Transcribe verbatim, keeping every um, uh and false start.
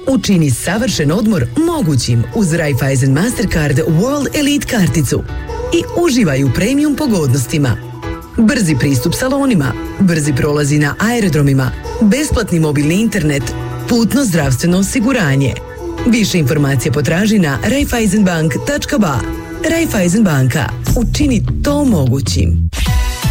Učini savršen odmor mogućim uz Raiffeisen Mastercard World Elite karticu i uživaj u premium pogodnostima. Brzi pristup salonima, brzi prolazi na aerodromima, besplatni mobilni internet, putno zdravstveno osiguranje. Više informacije potraži na raiffeisenbank tačka ba. Raiffeisen banka. Učini to mogućim.